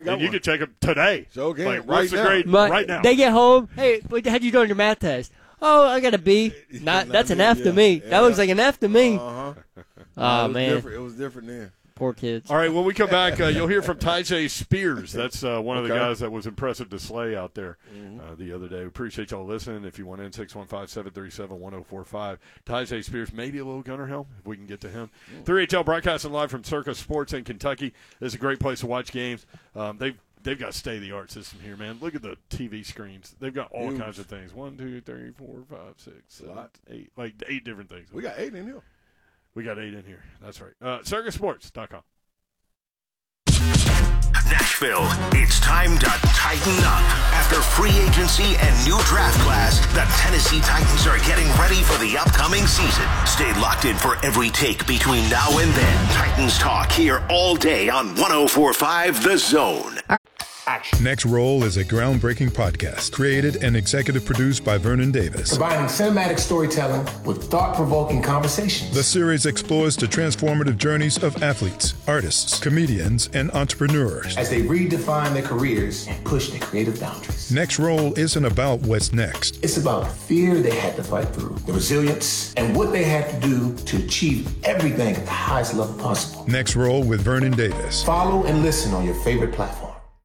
and you can take them today. So okay, like, what's the now. grade right now? They get home. Hey, how'd you do on your math test? Oh, I got a B. That's an F to me. That looks like an F to me. Oh, man. It was different then. Poor kids. All right, when we come back, you'll hear from Tyjae Spears. That's one of the guys that was impressive to Slay out there the other day. We appreciate y'all listening. If you want in, 615-737-1045. Tyjae Spears, maybe a little Gunner help if we can get to him. 3HL broadcasting live from Circus Sports in Kentucky. This is a great place to watch games. They've got state-of-the-art system here, man. Look at the TV screens. They've got all kinds of things. 1, 2, 3, 4, 5, 6, 7, 8. Like 8 different things. We got 8 in here. We got 8 in here. That's right. CircusSports.com. Nashville, it's time to tighten up. After free agency and new draft class, the Tennessee Titans are getting ready for the upcoming season. Stay locked in for every take between now and then. Titans talk here all day on 104.5 The Zone. Action. Next Roll is a groundbreaking podcast created and executive produced by Vernon Davis. Combining cinematic storytelling with thought-provoking conversations. The series explores the transformative journeys of athletes, artists, comedians, and entrepreneurs as they redefine their careers and push their creative boundaries. Next Roll isn't about what's next. It's about the fear they had to fight through, the resilience, and what they had to do to achieve everything at the highest level possible. Next Roll with Vernon Davis. Follow and listen on your favorite platform.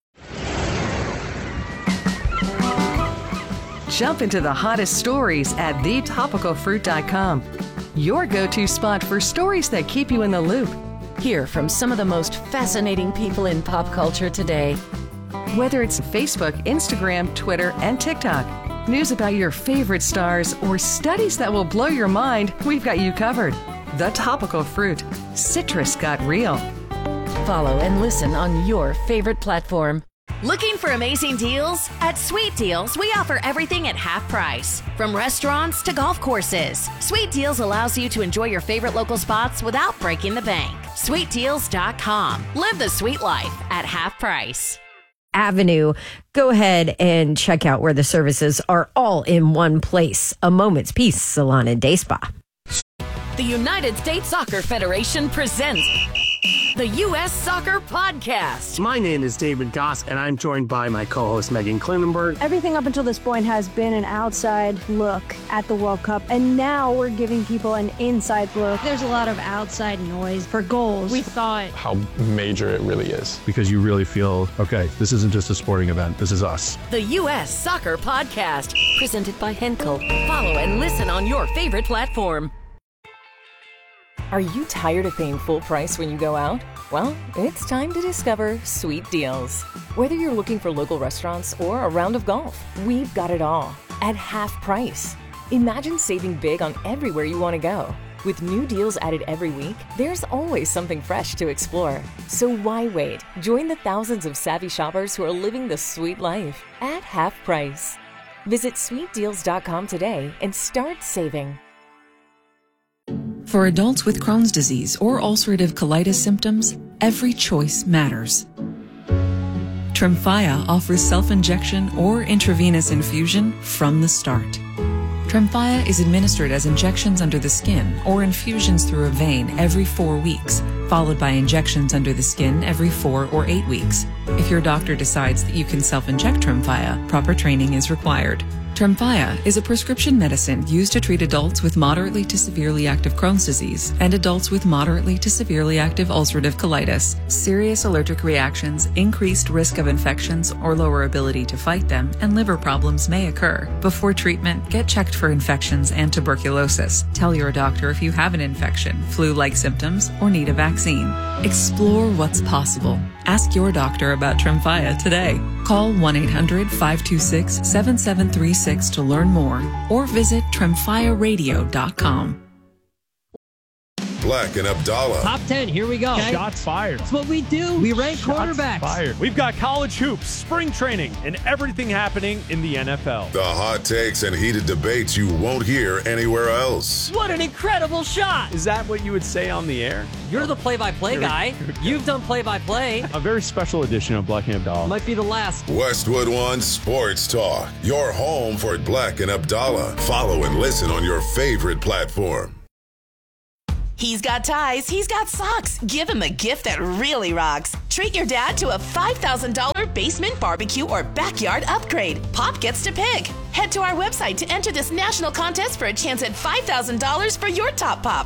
Jump into the hottest stories at thetopicalfruit.com. Your go-to spot for stories that keep you in the loop. Hear from some of the most fascinating people in pop culture today. Whether it's Facebook, Instagram, Twitter, and TikTok, news about your favorite stars, or studies that will blow your mind, we've got you covered. The Topical Fruit. Citrus got real. Follow and listen on your favorite platform. Looking for amazing deals? At Sweet Deals, we offer everything at half price. From restaurants to golf courses, Sweet Deals allows you to enjoy your favorite local spots without breaking the bank. SweetDeals.com. Live the sweet life at half price. Avenue. Go ahead and check out where the services are all in one place. A Moment's Peace Salon and Day Spa. The United States Soccer Federation presents the U.S. Soccer Podcast. My name is David Goss, and I'm joined by my co-host Megan Klinenberg. Everything up until this point has been an outside look at the World Cup, and now we're giving people an inside look. There's a lot of outside noise for goals. We thought how major it really is, because you really feel, okay, this isn't just a sporting event, this is us. The U.S. Soccer Podcast, presented by Henkel. Follow and listen on your favorite platform. Are you tired of paying full price when you go out? Well, it's time to discover Sweet Deals. Whether you're looking for local restaurants or a round of golf, we've got it all at half price. Imagine saving big on everywhere you want to go. With new deals added every week, there's always something fresh to explore. So why wait? Join the thousands of savvy shoppers who are living the sweet life at half price. Visit sweetdeals.com today and start saving. For adults with Crohn's disease or ulcerative colitis symptoms, every choice matters. Tremfya offers self-injection or intravenous infusion from the start. Tremfya is administered as injections under the skin or infusions through a vein every 4 weeks, followed by injections under the skin every 4 or 8 weeks. If your doctor decides that you can self-inject Tremfya, proper training is required. Tremfya is a prescription medicine used to treat adults with moderately to severely active Crohn's disease and adults with moderately to severely active ulcerative colitis. Serious allergic reactions, increased risk of infections or lower ability to fight them, and liver problems may occur. Before treatment, get checked for infections and tuberculosis. Tell your doctor if you have an infection, flu-like symptoms, or need a vaccine. Explore what's possible. Ask your doctor about Tremfya today. Call 1-800-526-7736 to learn more or visit tremfyaradio.com. Black and Abdallah. Top 10, here we go. Okay. Shots fired. That's what we do. We rank quarterbacks. Fired. We've got college hoops, spring training, and everything happening in the NFL. The hot takes and heated debates you won't hear anywhere else. What an incredible shot. Is that what you would say on the air? You're the play-by-play guy. You've done play-by-play. A very special edition of Black and Abdallah. Might be the last. Westwood One Sports Talk. Your home for Black and Abdallah. Follow and listen on your favorite platform. He's got ties, he's got socks. Give him a gift that really rocks. Treat your dad to a $5,000 basement, barbecue, or backyard upgrade. Pop gets to pick. Head to our website to enter this national contest for a chance at $5,000 for your top pop.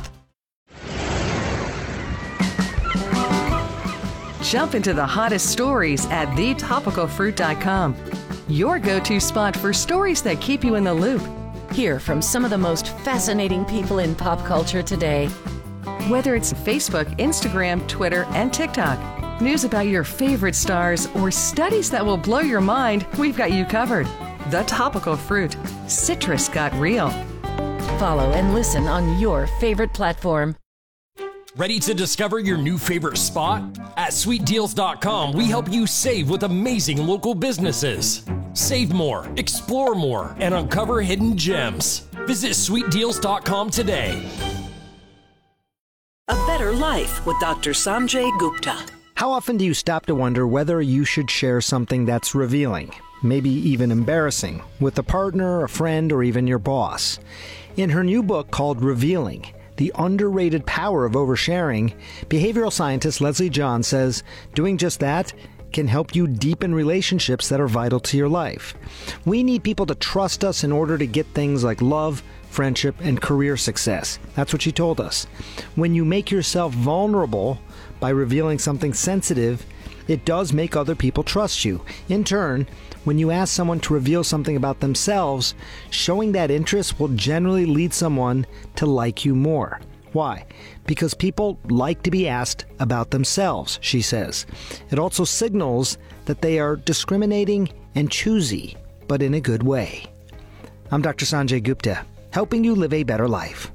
Jump into the hottest stories at thetopicalfruit.com. Your go-to spot for stories that keep you in the loop. Hear from some of the most fascinating people in pop culture today. Whether it's Facebook, Instagram, Twitter, and TikTok, news about your favorite stars, or studies that will blow your mind, we've got you covered. The Topical Fruit. Citrus got real. Follow and listen on your favorite platform. Ready to discover your new favorite spot? At SweetDeals.com, we help you save with amazing local businesses. Save more, explore more, and uncover hidden gems. Visit SweetDeals.com today. A Better Life with Dr. Sanjay Gupta. How often do you stop to wonder whether you should share something that's revealing, maybe even embarrassing, with a partner, a friend, or even your boss? In her new book called Revealing, The Underrated Power of Oversharing, behavioral scientist Leslie John says doing just that can help you deepen relationships that are vital to your life. We need people to trust us in order to get things like love, friendship, and career success. That's what she told us. When you make yourself vulnerable by revealing something sensitive, it does make other people trust you. In turn, when you ask someone to reveal something about themselves, showing that interest will generally lead someone to like you more. Why? Because people like to be asked about themselves, she says. It also signals that they are discriminating and choosy, but in a good way. I'm Dr. Sanjay Gupta, helping you live a better life.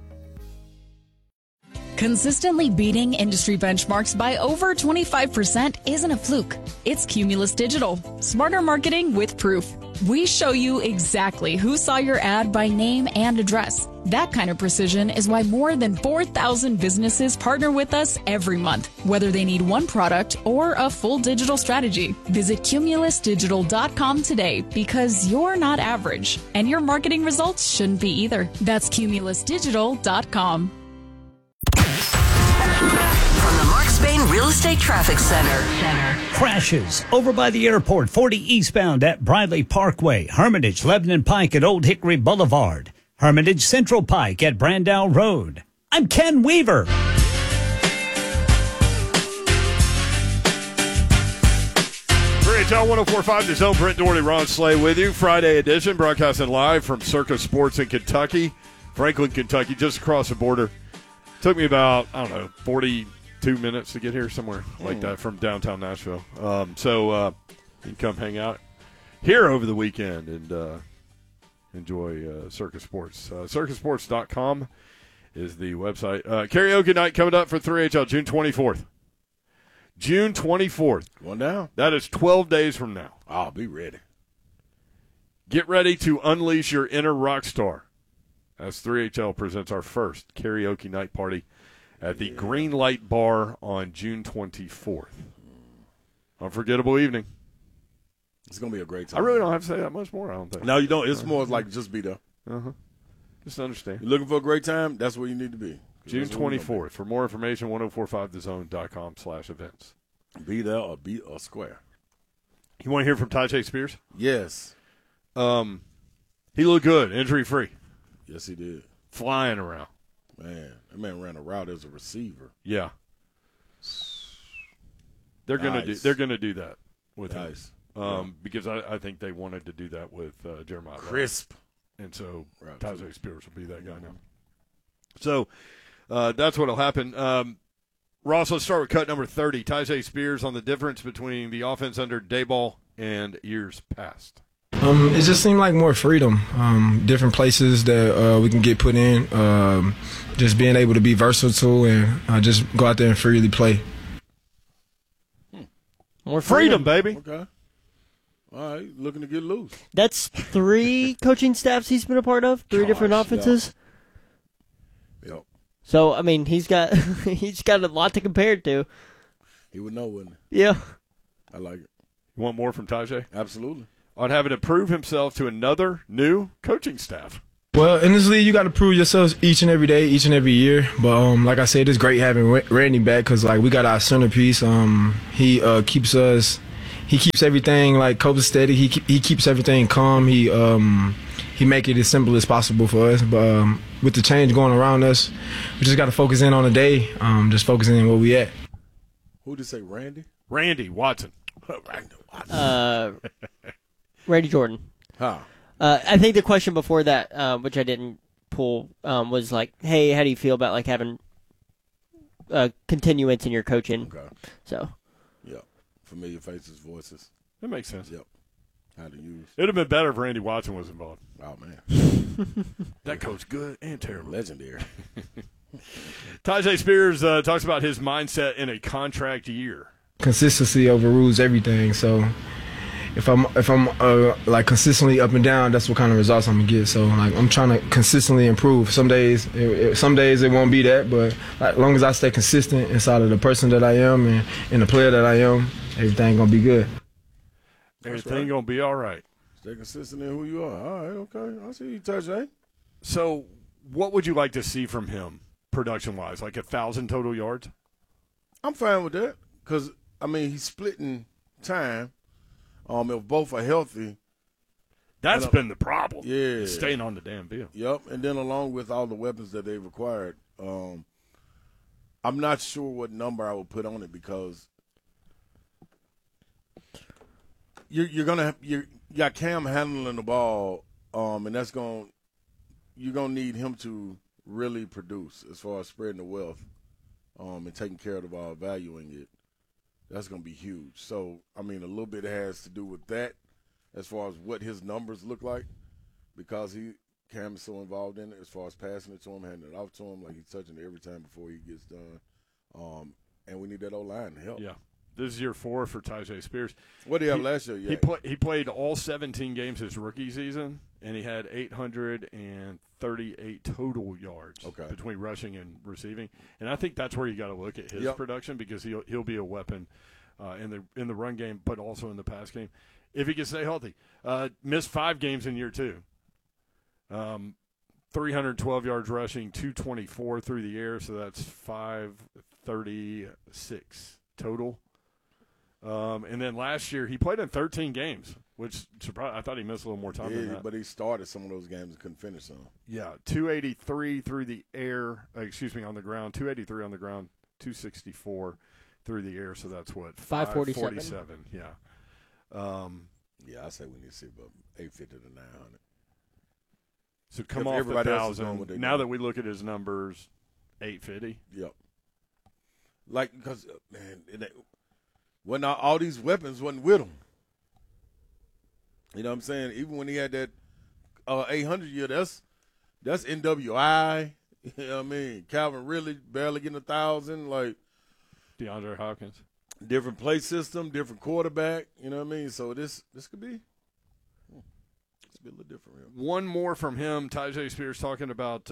Consistently beating industry benchmarks by over 25% isn't a fluke. It's Cumulus Digital. Smarter marketing with proof. We show you exactly who saw your ad by name and address. That kind of precision is why more than 4,000 businesses partner with us every month, whether they need one product or a full digital strategy. Visit cumulusdigital.com today because you're not average, and your marketing results shouldn't be either. That's cumulusdigital.com. From the Mark Spain Real Estate Traffic Center. Crashes over by the airport, 40 eastbound at Briley Parkway, Hermitage, Lebanon Pike at Old Hickory Boulevard, Hermitage Central Pike at Brandow Road. I'm Ken Weaver. 1045 The Zone. Brent Doherty, Ron Slay with you. Friday edition, broadcasting live from Circa Sports in Kentucky, Franklin, Kentucky, just across the border. Took me about, 42 minutes to get here, somewhere like that, from downtown Nashville. So you can come hang out here over the weekend and enjoy Circa Sports. Circasports.com is the website. Karaoke night coming up for 3HL, June 24th. June 24th. Going down. That is 12 days from now. I'll be ready. Get ready to unleash your inner rock star as 3HL presents our first karaoke night party at the Green Light Bar on June 24th. Unforgettable evening. It's going to be a great time. I really don't have to say that much more, I don't think. No, you don't. It's more like just be there. Just understand. You're looking for a great time, that's where you need to be. June 24th. For more information, 1045thezone.com/events. Be there or be a square. You want to hear from Tyjae Spears? Yes. He looked good, injury-free. Yes, he did. Flying around. Man, that man ran a route as a receiver. Yeah. They're gonna do that with him. Because I think they wanted to do that with Jeremiah Crisp. And so Tyjae Spears will be that guy now. So that's what will happen. Ross, let's start with cut number 30. Tyjae Spears on the difference between the offense under Daboll and years past. It just seemed like more freedom, different places that we can get put in, just being able to be versatile and just go out there and freely play. More freedom, baby. Okay. All right, looking to get loose. That's 3 coaching staffs he's been a part of, 3 different offenses. Yep. So, I mean, he's got a lot to compare it to. He would know, wouldn't he? Yeah. I like it. You want more from Tyjae? Absolutely. On having to prove himself to another new coaching staff. Well, in this league, you got to prove yourselves each and every day, each and every year. But like I said, it's great having Randy back because we got our centerpiece. He keeps us he keeps everything like copacetic. He keeps everything calm. He make it as simple as possible for us. But with the change going around us, we just got to focus in on the day. Just focusing in where we at. Who did you say, Randy? Randy Watson. Randy Jordan. Huh. I think the question before that, which I didn't pull, was like, hey, how do you feel about like having continuance in your coaching? Okay. So. Yep. Familiar faces, voices. That makes sense. Yep. How to use. It would have been better if Randy Watson was involved. Oh, man. That coach good and terrible. Legendary. Tyjae Spears talks about his mindset in a contract year. Consistency overrules everything. So if I'm like consistently up and down, that's what kind of results I'm gonna get. So like I'm trying to consistently improve. Some days it won't be that, but like, as long as I stay consistent inside of the person that I am and the player that I am, everything gonna be good. Everything gonna be all right. Stay consistent in who you are. All right, okay. I see you, Tyjae. So, what would you like to see from him, production-wise? Like 1,000 total yards? I'm fine with that because, I mean, he's splitting time. If both are healthy. That's been the problem. Yeah. Staying on the damn field. Yep, and then along with all the weapons that they've acquired, I'm not sure what number I would put on it because you got Cam handling the ball, and you're gonna need him to really produce as far as spreading the wealth, and taking care of the ball, valuing it. That's gonna be huge. So I mean, a little bit has to do with that, as far as what his numbers look like, because Cam is so involved in it as far as passing it to him, handing it off to him, like he's touching it every time before he gets done. And we need that O-line to help. Yeah. This is year 4 for Tyjae Spears. What did he have last year? Yeah. He played all 17 games his rookie season, and he had 838 total yards between rushing and receiving. And I think that's where you got to look at his production because he'll be a weapon in the run game, but also in the pass game if he can stay healthy. Missed 5 games in year 2. 312 yards rushing, 224 through the air, so that's 536 total. And then last year he played in 13 games, which surprised. I thought he missed a little more time than that. But he started some of those games and couldn't finish some. Yeah, 283 through the air. On the ground. 283 on the ground. 264 through the air. So that's what 547. Yeah. I say we need to see about 850 to 900. So come off 1,000. Now that we look at his numbers, 850. Yep. Like because when all these weapons wasn't with him. You know what I'm saying? Even when he had that 800 year, that's NWI. You know what I mean? Calvin Ridley barely getting 1,000. Like DeAndre Hopkins. Different play system, different quarterback. You know what I mean? So this could be a little different. Here. One more from him. Tyjae Spears talking about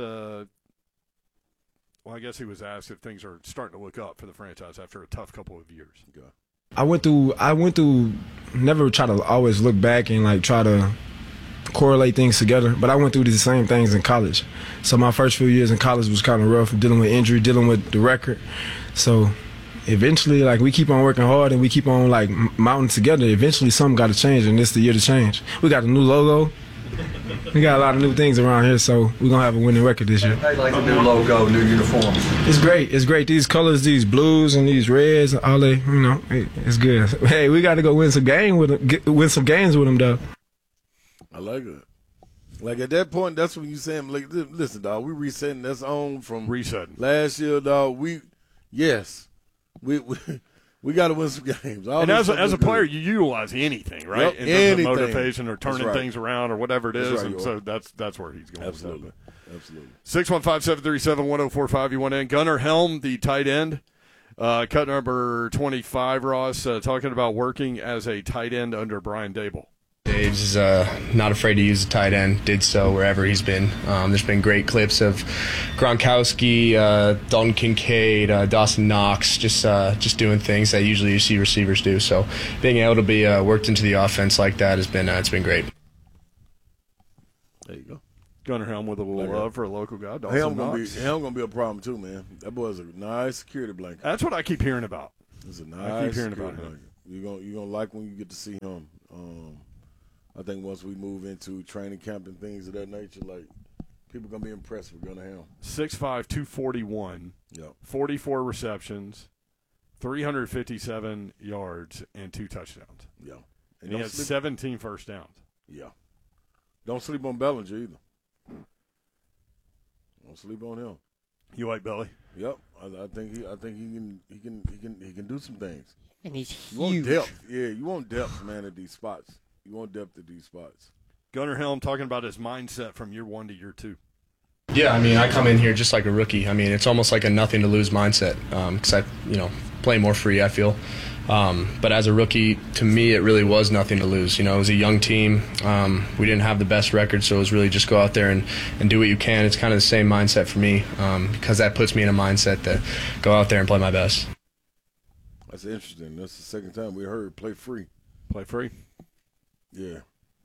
I guess he was asked if things are starting to look up for the franchise after a tough couple of years. Okay. I went through never try to always look back and like try to correlate things together, but I went through these same things in college. So my first few years in college was kind of rough, dealing with injury, dealing with the record. So eventually, like, we keep on working hard and we keep on like mounting together. Eventually something got to change, and this is the year to change. We got a new logo. We got a lot of new things around here, so we're going to have a winning record this year. I like the new logo, new uniform. It's great. It's great. These colors, these blues and these reds, all they, it's good. Hey, we got to go win some games with them, though. I like it. Like, at that point, that's when you say, like, listen, dog, we resetting. That's on from last year, dog. We got to win some games. And as a player, you utilize anything, right? Yep, in terms of motivation or turning things around or whatever it is. And so that's where he's going. Absolutely. With that. 615-737-1045. You want in. Gunnar Helm, the tight end, cut number 25, Ross, talking about working as a tight end under Brian Daboll. Dave's is not afraid to use the tight end, did so wherever he's been. There's been great clips of Gronkowski, Dalton Kincaid, Dawson Knox, just doing things that usually you see receivers do. So being able to be worked into the offense like that has been it's been great. There you go. Gunnar Helm with a little love for a local guy. Helm gonna be a problem too, man. That boy's a nice security blanket. That's what I keep hearing about. It's a nice about him. You're gonna like when you get to see him. I think once we move into training camp and things of that nature, like, people are going to be impressed with Gunnar Helm. 6'5", 241, 44 receptions, 357 yards, and 2 touchdowns. Yeah. And he had 17 first downs. Yeah. Don't sleep on Bellinger either. Don't sleep on him. You like Belly? Yep. I think he can do some things. And he's huge. You want depth. Yeah, you want depth, man, at these spots. You want depth at these spots. Gunnar Helm talking about his mindset from year 1 to year 2. Yeah, I mean, I come in here just like a rookie. I mean, it's almost like a nothing to lose mindset because I, play more free, I feel. But as a rookie, to me, it really was nothing to lose. It was a young team. We didn't have the best record, so it was really just go out there and do what you can. It's kind of the same mindset for me because that puts me in a mindset to go out there and play my best. That's interesting. That's the second time we heard play free. Play free? Yeah.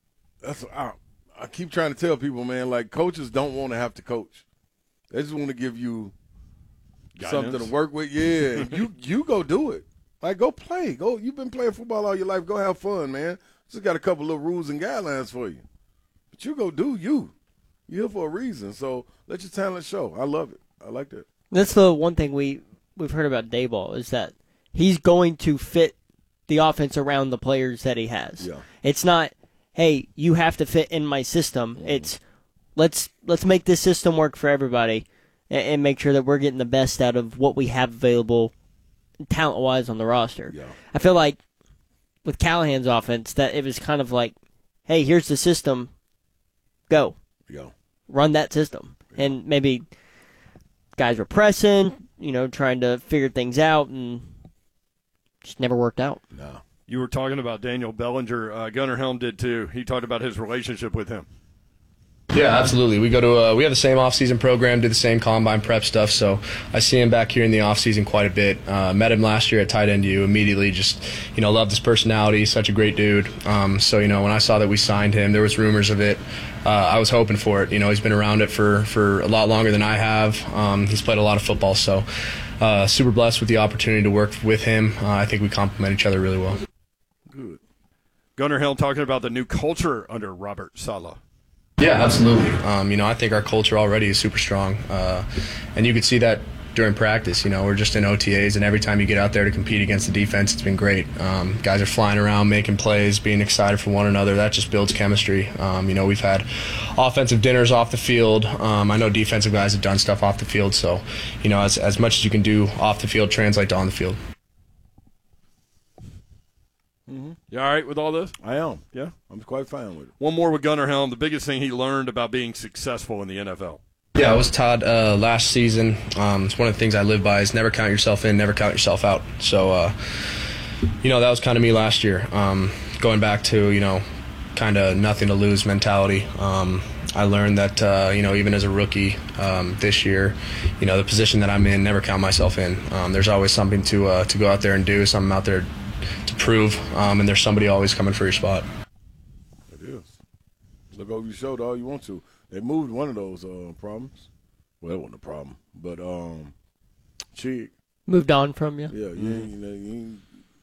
I keep trying to tell people, man, like, coaches don't want to have to coach. They just want to give you guidance, something to work with. Yeah, you go do it. Like, go play. Go. You've been playing football all your life. Go have fun, man. Just got a couple little rules and guidelines for you. But you go do you. You're here for a reason. So let your talent show. I love it. I like that. That's the one thing we've heard about Daboll is that he's going to fit the offense around the players that he has. Yeah. It's not, hey, you have to fit in my system. It's let's make this system work for everybody and make sure that we're getting the best out of what we have available talent-wise on the roster. Yeah. I feel like with Callahan's offense that it was kind of like, hey, here's the system, go. Yeah. Run that system. Yeah. And maybe guys were pressing, trying to figure things out, and just never worked out. No. You were talking about Daniel Bellinger. Gunnar Helm did too. He talked about his relationship with him. Yeah, absolutely. We we have the same off-season program, do the same combine prep stuff, so I see him back here in the off-season quite a bit. Met him last year at tight end U. Immediately just, loved his personality, such a great dude. So, when I saw that we signed him, there was rumors of it. I was hoping for it. He's been around it for a lot longer than I have. He's played a lot of football, so super blessed with the opportunity to work with him. I think we complement each other really well. Good. Gunnar Helm talking about the new culture under Robert Saleh. Yeah, absolutely. I think our culture already is super strong, and you could see that during practice. We're just in OTAs, and every time you get out there to compete against the defense, it's been great. Guys are flying around, making plays, being excited for one another. That just builds chemistry. We've had offensive dinners off the field. I know defensive guys have done stuff off the field, so as much as you can do off the field, translate to on the field. Mm-hmm. You all right with all this? I am. Yeah? I'm quite fine with it. One more with Gunnar Helm. The biggest thing he learned about being successful in the NFL. Yeah, I was taught last season. It's one of the things I live by is never count yourself in, never count yourself out. So, that was kind of me last year. Going back to, kind of nothing to lose mentality. I learned that, even as a rookie this year, the position that I'm in, never count myself in. There's always something to go out there and do, something out there to prove, and there's somebody always coming for your spot. It is. Look over your shoulder all you want to. They moved one of those problems. Well, that wasn't a problem, but Chig moved on from you. Yeah, you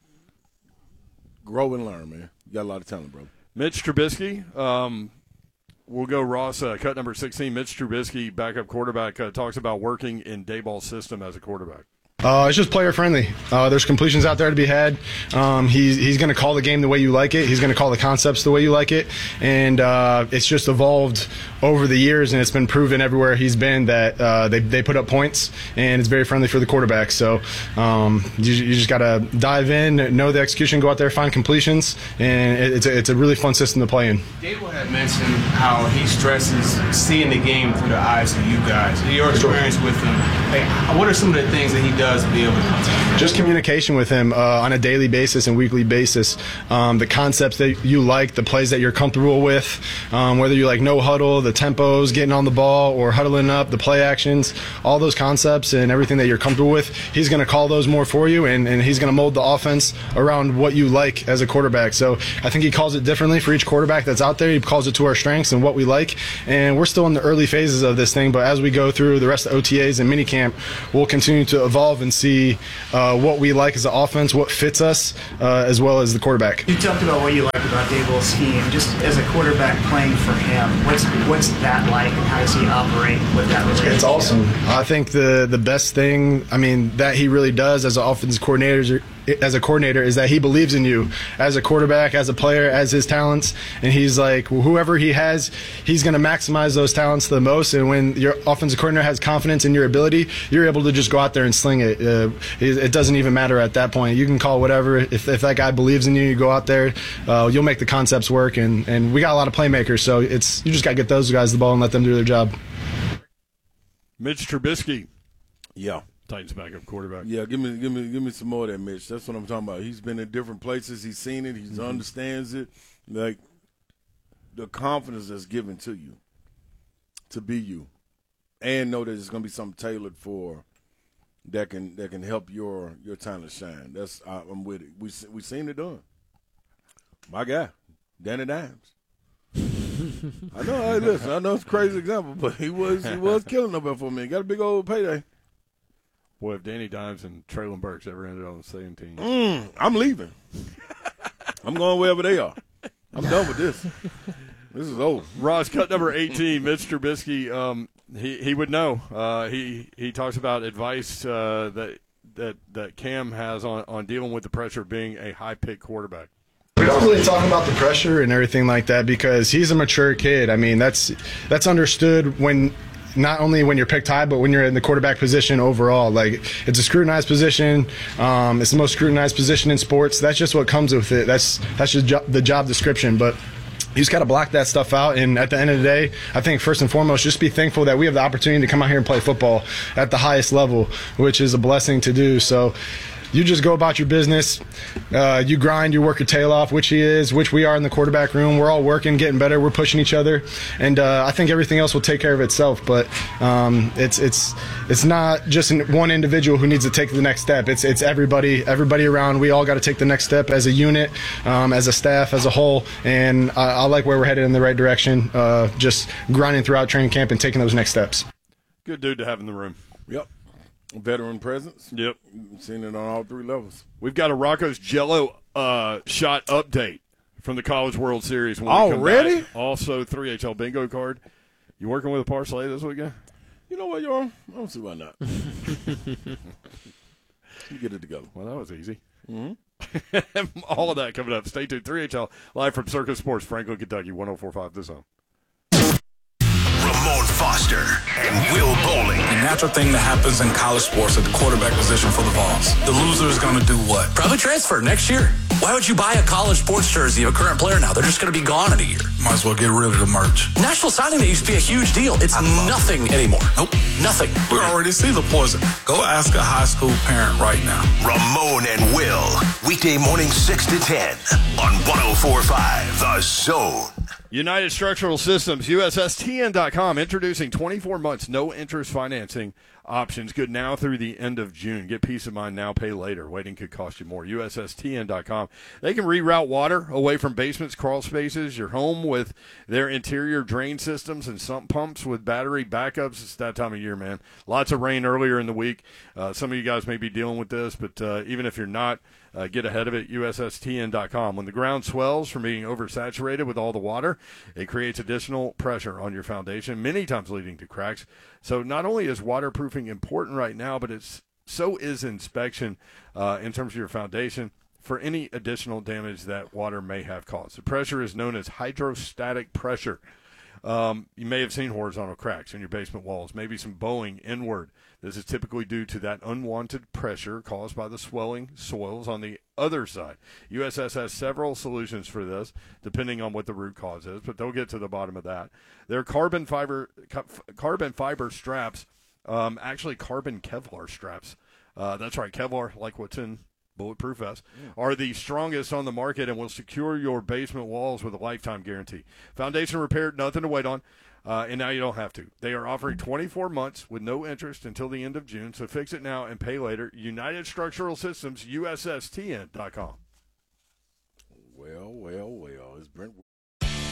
grow and learn, man. You got a lot of talent, bro. Mitch Trubisky. We'll go Ross, cut number 16. Mitch Trubisky, backup quarterback, talks about working in Daboll's system as a quarterback. It's just player friendly. There's completions out there to be had. He's going to call the game the way you like it. He's going to call the concepts the way you like it. And it's just evolved over the years, and it's been proven everywhere he's been that they put up points, and it's very friendly for the quarterback. So you just got to dive in, know the execution, go out there, find completions, and it's a really fun system to play in. Daboll had mentioned how he stresses seeing the game through the eyes of you guys. Your experience with him, what are some of the things that he does to be able to just communication with him on a daily basis and weekly basis, the concepts that you like, the plays that you're comfortable with, whether you like no huddle, the tempos, getting on the ball, or huddling up, the play actions, all those concepts and everything that you're comfortable with, he's going to call those more for you, and he's going to mold the offense around what you like as a quarterback. So I think he calls it differently for each quarterback that's out there. He calls it to our strengths and what we like, and we're still in the early phases of this thing, but as we go through the rest of OTAs and minicamp, we'll continue to evolve evolve and see what we like as an offense, what fits us, as well as the quarterback. You talked about what you like about Daboll's scheme. Just as a quarterback playing for him, what's that like, and how does he operate with that relationship? It's awesome. I think the best thing, that he really does as an offensive coordinator, is that he believes in you as a quarterback, as a player, as his talents, and he's like, whoever he has, he's going to maximize those talents the most. And when your offensive coordinator has confidence in your ability, you're able to just go out there and sling it. It doesn't even matter at that point. You can call whatever. If that guy believes in you, you go out there, you'll make the concepts work. And we got a lot of playmakers, so you just got to get those guys the ball and let them do their job. Mitch Trubisky. Yeah. Titans backup quarterback. Yeah, give me some more of that, Mitch. That's what I'm talking about. He's been in different places. He's seen it. He understands it. Like, the confidence that's given to you to be you, and know that it's going to be something tailored for that can help your talent shine. I'm with it. We seen it done. My guy, Danny Dimes. I know. Hey, listen, I know it's a crazy example, but he was killing them for me. Got a big old payday. Boy, if Danny Dimes and Traylon Burks ever ended on the same team. I'm leaving. I'm going wherever they are. I'm done with this. This is over. Ross, cut number 18, Mitch Trubisky, he would know. He talks about advice that Cam has on dealing with the pressure of being a high-pick quarterback. We don't really talk about the pressure and everything like that because he's a mature kid. That's understood when – not only when you're picked high, but when you're in the quarterback position overall. Like, it's a scrutinized position. It's the most scrutinized position in sports. That's just what comes with it. That's just the job description. But you just got to block that stuff out. And at the end of the day, I think first and foremost, just be thankful that we have the opportunity to come out here and play football at the highest level, which is a blessing to do. So you just go about your business. You grind, you work your tail off, which we are in the quarterback room. We're all working, getting better. We're pushing each other. And I think everything else will take care of itself. But it's not just one individual who needs to take the next step. It's everybody around. We all got to take the next step as a unit, as a staff, as a whole. And I like where we're headed in the right direction, just grinding throughout training camp and taking those next steps. Good dude to have in the room. Yep. Veteran presence. Yep. Seen it on all three levels. We've got a Rocco's Jello shot update from the College World Series. Already? Also, 3HL bingo card. You working with a parlay this weekend? You know what, y'all? I don't see why not. You get it together. Well, that was easy. Mm-hmm. All of that coming up. Stay tuned. 3HL live from Circus Sports, Franklin, Kentucky, 104.5 The Zone. Ramon Foster and Will Bowling. The natural thing that happens in college sports at the quarterback position for the Vols. The loser is going to do what? Probably transfer next year. Why would you buy a college sports jersey of a current player now? They're just going to be gone in a year. Might as well get rid of the merch. National Signing Day used to be a huge deal. It's nothing anymore. Nope, nothing. We already see the poison. Go ask a high school parent right now. Ramon and Will. Weekday morning 6 to 10 on 104.5 The Zone. United Structural Systems, USSTN.com, introducing 24 months no-interest financing options. Good now through the end of June. Get peace of mind now, pay later. Waiting could cost you more. USSTN.com. They can reroute water away from basements, crawl spaces, your home with their interior drain systems and sump pumps with battery backups. It's that time of year, man. Lots of rain earlier in the week. Some of you guys may be dealing with this, but even if you're not, get ahead of it, USSTN.com. When the ground swells from being oversaturated with all the water, it creates additional pressure on your foundation, many times leading to cracks. So not only is waterproofing important right now, but so is inspection in terms of your foundation for any additional damage that water may have caused. The pressure is known as hydrostatic pressure. You may have seen horizontal cracks in your basement walls, maybe some bowing inward. This is typically due to that unwanted pressure caused by the swelling soils on the other side. USS has several solutions for this, depending on what the root cause is, but they'll get to the bottom of that. Their carbon fiber straps, actually carbon Kevlar straps. That's right, Kevlar, like what's in Bulletproof Vest, are the strongest on the market and will secure your basement walls with a lifetime guarantee. Foundation repair, nothing to wait on. And now you don't have to. They are offering 24 months with no interest until the end of June, so fix it now and pay later. United Structural Systems, USSTN.com. Well. It's Brent.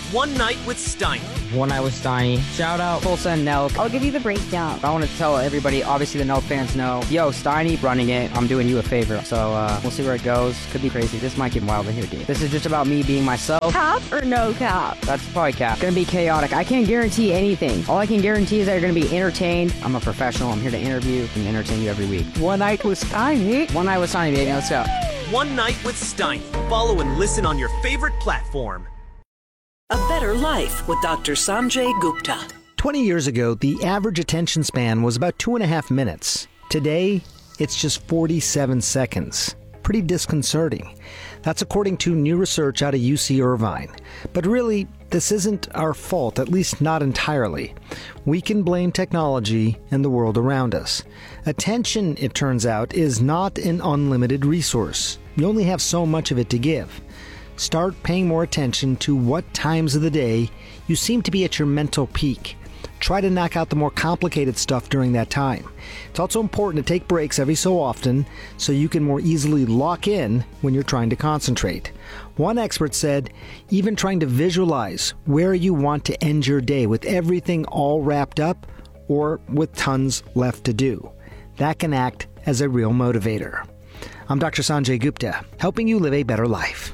One Night with Steiny. One Night with Steiny. Shout out Tulsa and Nelk. I'll give you the breakdown. I want to tell everybody, obviously the Nelk fans know, yo, Steiny running it, I'm doing you a favor. So we'll see where it goes. Could be crazy. This might get wild in here, dude. This is just about me being myself. Cap or no cap? That's probably cap. Gonna be chaotic. I can't guarantee anything. All I can guarantee is that you're gonna be entertained. I'm a professional. I'm here to interview and entertain you every week. One Night with Steiny. One Night with Steiny, baby. Let's go. One Night with Steiny. Follow and listen on your favorite platform. A Better Life with Dr. Sanjay Gupta. 20 years ago, the average attention span was about 2.5 minutes. Today, it's just 47 seconds. Pretty disconcerting. That's according to new research out of UC Irvine. But really, this isn't our fault, at least not entirely. We can blame technology and the world around us. Attention, it turns out, is not an unlimited resource. You only have so much of it to give. Start paying more attention to what times of the day you seem to be at your mental peak. Try to knock out the more complicated stuff during that time. It's also important to take breaks every so often so you can more easily lock in when you're trying to concentrate. One expert said, even trying to visualize where you want to end your day with everything all wrapped up or with tons left to do. That can act as a real motivator. I'm Dr. Sanjay Gupta, helping you live a better life.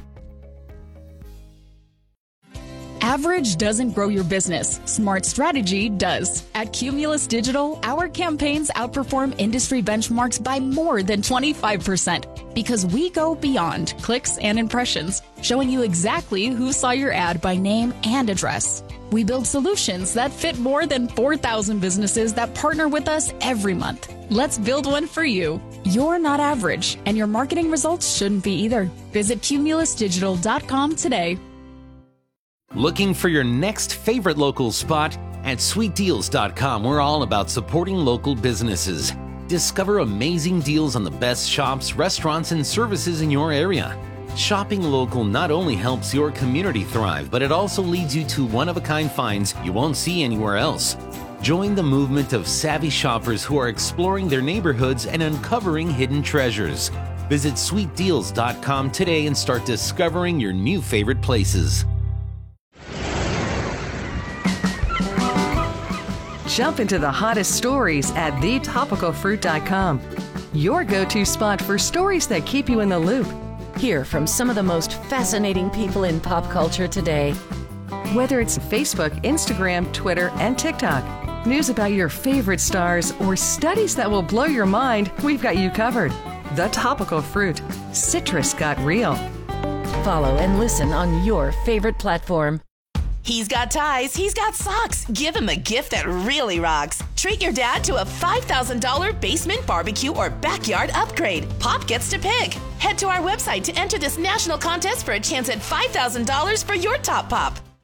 Average doesn't grow your business. Smart strategy does. At Cumulus Digital, our campaigns outperform industry benchmarks by more than 25% because we go beyond clicks and impressions, showing you exactly who saw your ad by name and address. We build solutions that fit more than 4,000 businesses that partner with us every month. Let's build one for you. You're not average, and your marketing results shouldn't be either. Visit cumulusdigital.com today. Looking for your next favorite local spot? At sweetdeals.com, we're all about supporting local businesses. Discover amazing deals on the best shops, restaurants, and services in your area. Shopping local not only helps your community thrive, but it also leads you to one-of-a-kind finds you won't see anywhere else. Join the movement of savvy shoppers who are exploring their neighborhoods and uncovering hidden treasures. Visit sweetdeals.com today and start discovering your new favorite places. Jump into the hottest stories at thetopicalfruit.com. Your go-to spot for stories that keep you in the loop. Hear from some of the most fascinating people in pop culture today. Whether it's Facebook, Instagram, Twitter, and TikTok, news about your favorite stars, or studies that will blow your mind, we've got you covered. The Topical Fruit. Citrus got real. Follow and listen on your favorite platform. He's got ties, he's got socks. Give him a gift that really rocks. Treat your dad to a $5,000 basement barbecue or backyard upgrade. Pop gets to pick. Head to our website to enter this national contest for a chance at $5,000 for your top pop.